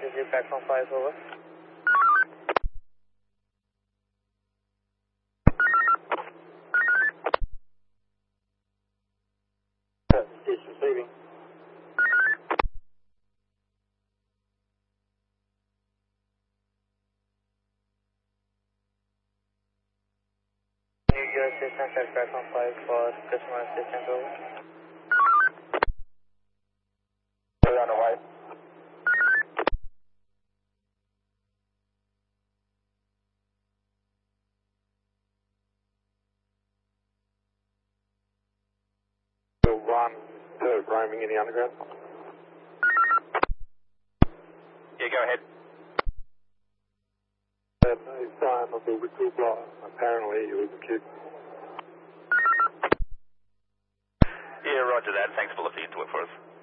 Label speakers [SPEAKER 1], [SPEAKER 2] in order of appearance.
[SPEAKER 1] SSG platform 5 over.
[SPEAKER 2] Is receiving.
[SPEAKER 1] New Year assistance at platform 5 for customer assistance over.
[SPEAKER 2] We're on the way. Bill 1 to roaming in the underground.
[SPEAKER 3] Yeah, go ahead.
[SPEAKER 2] He's flying on the whistle blower. Apparently he was a kid.
[SPEAKER 3] Yeah, roger that. Thanks for looking into it for us.